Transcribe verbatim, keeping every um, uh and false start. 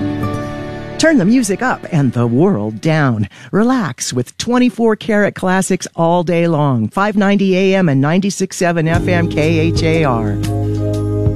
Turn the music up and the world down. Relax with twenty-four karat classics all day long. five ninety A M and ninety-six point seven F M K H A R.